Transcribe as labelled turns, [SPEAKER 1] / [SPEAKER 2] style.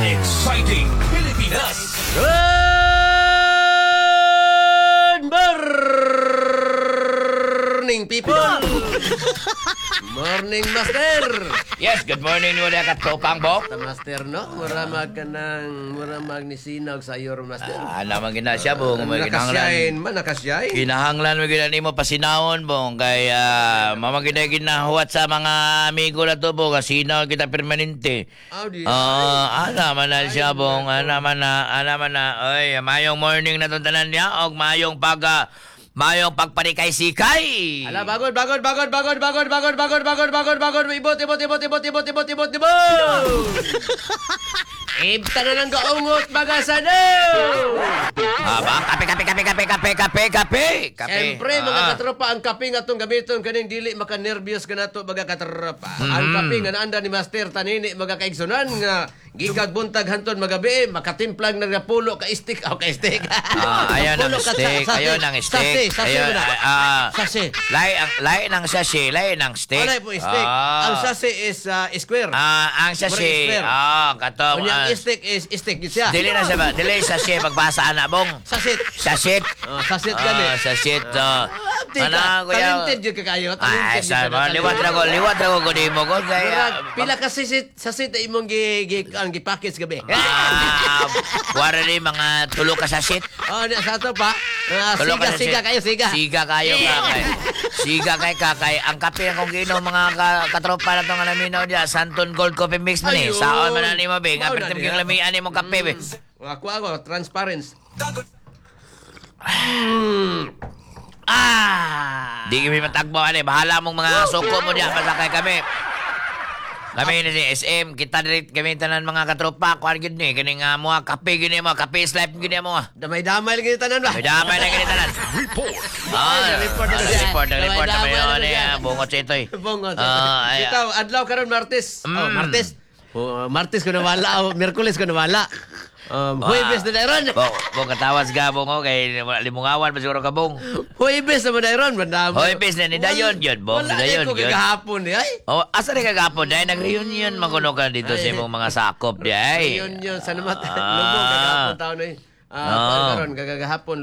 [SPEAKER 1] Exciting Pilipinas.
[SPEAKER 2] Good morning, people! Morning, Master!
[SPEAKER 3] Yes, good morning mo na katropang bok.
[SPEAKER 2] Master, no? Muramag ka ng muramag ni Sinag sa iyo, Master.
[SPEAKER 3] Naman gina siya, bong.
[SPEAKER 2] Nakasyain man, nakasyain.
[SPEAKER 3] Kinahanglan mo gina mo pasinawon, bong. Kaya, mamagina ginahuwat sa mga amigo na to, bong. Sinaw kita permanente. Naman na siya, bong. Naman na. Oy, mayong morning na itong tanan niya. O mayong pagpanikay-sikay.
[SPEAKER 2] Ala, bagod. Ibot. Ibta na ng gaungot, bagasano!
[SPEAKER 3] Kape.
[SPEAKER 2] Siyempre, mga katropa, ang kape nga itong gamiton, kaning dili maka-nervyos ka na ito, mga katropa. Ang kape nga naanda ni Master Tanini, mga kaigsunan, nga gikag buntag hanton magabi, makatimplag na pulo ka-stick.
[SPEAKER 3] Ayaw ng stick.
[SPEAKER 2] Sase.
[SPEAKER 3] Lai ng sachet, lai ng stick.
[SPEAKER 2] Wala po stick. Ang sase is square.
[SPEAKER 3] Ang sachet. Katong.
[SPEAKER 2] Ang stick is stick yun siya.
[SPEAKER 3] Dili na siya ba? Dili sachet pagbasa na bong.
[SPEAKER 2] Sasit.
[SPEAKER 3] Sachet.
[SPEAKER 2] Sasit gani.
[SPEAKER 3] Sachet.
[SPEAKER 2] Talented yun kakayo.
[SPEAKER 3] Ay, liwat na ko kunin mo ko.
[SPEAKER 2] Pila ka sasit na imong gipackage gabi.
[SPEAKER 3] Wala rin mga tulo ka sachet.
[SPEAKER 2] Sa ito pa. Siga kayo.
[SPEAKER 3] Siga kakay. Ang kape akong ginom mga katropa na itong alaminaw niya. Santon Gold Coffee Mix man eh. Saon man na ni mo, be. Nga pertim kong lamian ni mong kape, be.
[SPEAKER 2] Ako, transparency.
[SPEAKER 3] Di kami matagbo, bahala mong mga suko mo niya. Pasakay kami. Kami ni SM, kita direct kami tanan mga katropa. Kuhan gid ni, kaning mga kape gini mo, kape is life gini mo.
[SPEAKER 2] Damay-damay lagi tanan ba?
[SPEAKER 3] Damay na gini tanan. Report naman yun. Bungot siya ito eh.
[SPEAKER 2] Bungot. Ito, adlaw karon Martes. Martes ko nawala. Miyerkules ko nawala. Huwebes na dairon.
[SPEAKER 3] Bong katawas ka, bong kay limungawan pa siguro ka, bong.
[SPEAKER 2] Huwebes na mo dairon.
[SPEAKER 3] Huwebes na ni Dayon yun, bong.
[SPEAKER 2] Wala na ko kagahapon eh.
[SPEAKER 3] Asa rin kagahapon? Dahil nag-reunion maguno ka dito sa imong mga sakop.
[SPEAKER 2] Reunion sa naman. Lubog kagahapon taon eh. Karon kagahapon.